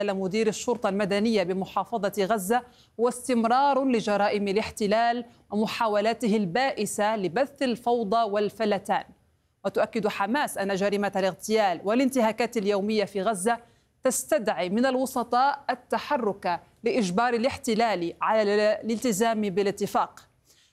مدير الشرطة المدنية بمحافظة غزة واستمرار لجرائم الاحتلال ومحاولاته البائسة لبث الفوضى والفلتان. وتؤكد حماس أن جريمة الاغتيال والانتهاكات اليومية في غزة تستدعي من الوسطاء التحرك لإجبار الاحتلال على الالتزام بالاتفاق.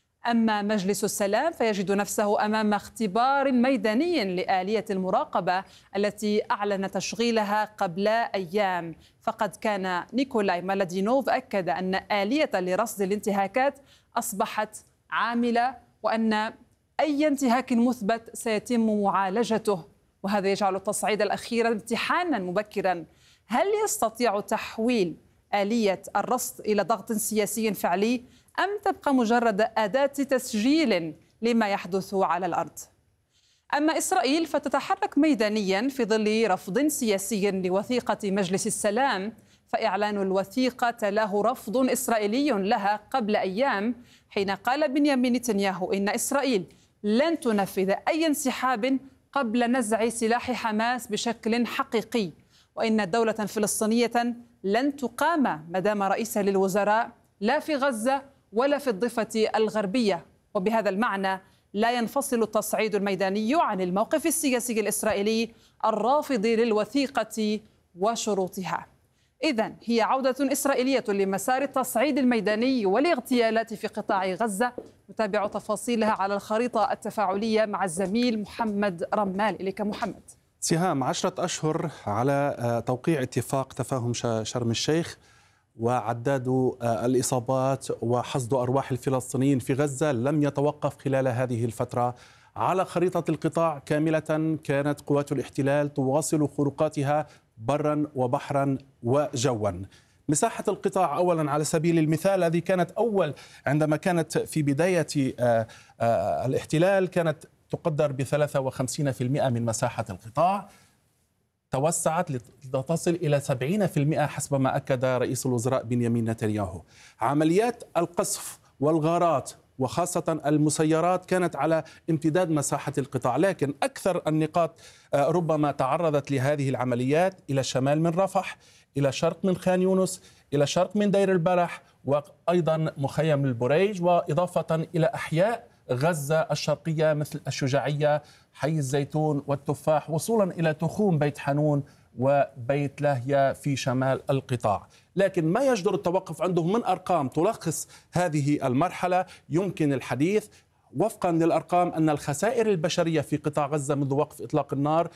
أما مجلس السلام فيجد نفسه أمام اختبار ميداني لآلية المراقبة التي أعلن تشغيلها قبل أيام، فقد كان نيكولاي مالادينوف أكد أن آلية لرصد الانتهاكات أصبحت عاملة وأن أي انتهاك مثبت سيتم معالجته، وهذا يجعل التصعيد الأخير امتحانا مبكرا. هل يستطيع تحويل آلية الرصد إلى ضغط سياسي فعلي أم تبقى مجرد أداة تسجيل لما يحدث على الأرض؟ أما إسرائيل فتتحرك ميدانيا في ظل رفض سياسي لوثيقة مجلس السلام، فإعلان الوثيقة تلاه رفض إسرائيلي لها قبل أيام حين قال بنيامين نتنياهو إن إسرائيل لن تنفذ أي انسحاب قبل نزع سلاح حماس بشكل حقيقي، وإن دولة فلسطينية لن تقام ما دام رئيسا للوزراء لا في غزة ولا في الضفة الغربية. وبهذا المعنى لا ينفصل التصعيد الميداني عن الموقف السياسي الإسرائيلي الرافض للوثيقة وشروطها. إذن هي عودة إسرائيلية لمسار التصعيد الميداني والاغتيالات في قطاع غزة. نتابع تفاصيلها على الخريطة التفاعلية مع الزميل محمد رمال. إليك محمد. سهام، 10 أشهر على توقيع اتفاق تفاهم شرم الشيخ وعداد الإصابات وحصد أرواح الفلسطينيين في غزة لم يتوقف خلال هذه الفترة. على خريطة القطاع كاملة كانت قوات الاحتلال تواصل خروقاتها برا وبحرا وجوا. مساحة القطاع أولا على سبيل المثال هذه كانت عندما كانت في بداية الاحتلال كانت تقدر ب53% من مساحة القطاع، توسعت لتصل إلى 70% حسب ما أكد رئيس الوزراء بنيامين نتنياهو. عمليات القصف والغارات وخاصة المسيرات كانت على امتداد مساحة القطاع، لكن أكثر النقاط ربما تعرضت لهذه العمليات إلى الشمال من رفح، إلى شرق من خان يونس، إلى شرق من دير البلح، وأيضا مخيم البريج، وإضافة إلى أحياء غزة الشرقية مثل الشجاعية، حي الزيتون والتفاح، وصولا إلى تخوم بيت حنون وبيت لاهيا في شمال القطاع. لكن ما يجدر التوقف عندهم من أرقام تلخص هذه المرحلة. يمكن الحديث وفقا للأرقام أن الخسائر البشرية في قطاع غزة منذ وقف إطلاق النار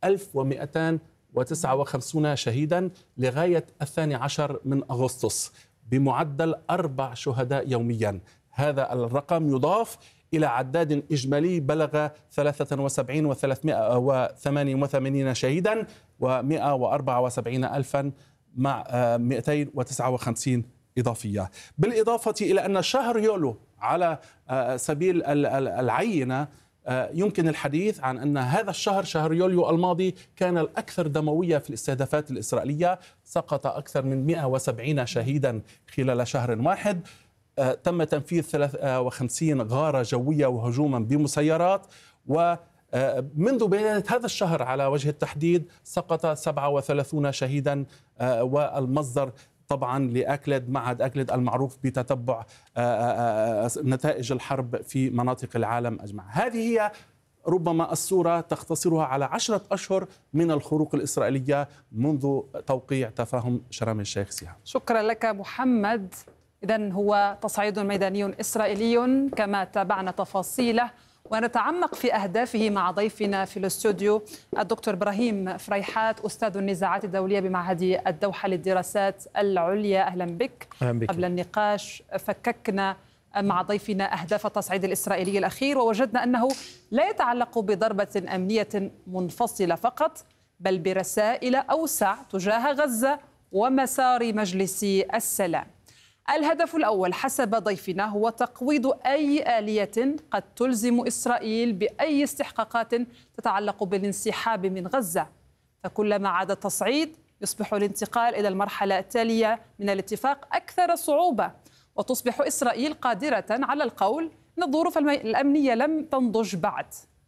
1259 شهيدا لغاية 12 من أغسطس، بمعدل 4 شهداء يوميا. هذا الرقم يضاف إلى عداد إجمالي بلغ 73 و388 شهيدا و174 ألفا مع 259 إضافية. بالإضافة إلى أن شهر يوليو على سبيل العينة يمكن الحديث عن أن هذا الشهر، شهر يوليو الماضي، كان الأكثر دموية في الاستهدافات الإسرائيلية. سقط أكثر من 170 شهيدا خلال شهر واحد. تم تنفيذ 53 غارة جوية وهجوما بمسيرات، ومنذ بداية هذا الشهر على وجه التحديد سقط 37 شهيدا. والمصدر طبعا لأكلد، معهد أكلد المعروف بتتبع نتائج الحرب في مناطق العالم أجمع. هذه هي ربما الصورة تختصرها على 10 أشهر من الخروق الإسرائيلية منذ توقيع تفاهم شرم الشيخ. سهام، شكرا لك محمد. إذن هو تصعيد ميداني إسرائيلي كما تابعنا تفاصيله، ونتعمق في أهدافه مع ضيفنا في الاستوديو الدكتور إبراهيم فريحات، أستاذ النزاعات الدولية بمعهد الدوحة للدراسات العليا. أهلا بك. قبل النقاش فككنا مع ضيفنا أهداف التصعيد الإسرائيلي الأخير، ووجدنا أنه لا يتعلق بضربة أمنية منفصلة فقط، بل برسائل أوسع تجاه غزة ومسار مجلس السلام. الهدف الأول حسب ضيفنا هو تقويض أي آلية قد تلزم إسرائيل بأي استحقاقات تتعلق بالانسحاب من غزة، فكلما عاد التصعيد يصبح الانتقال إلى المرحلة التالية من الاتفاق أكثر صعوبة، وتصبح إسرائيل قادرة على القول أن الظروف الأمنية لم تنضج بعد.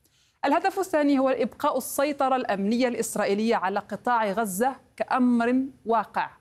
الهدف الثاني هو إبقاء السيطرة الأمنية الإسرائيلية على قطاع غزة كأمر واقع.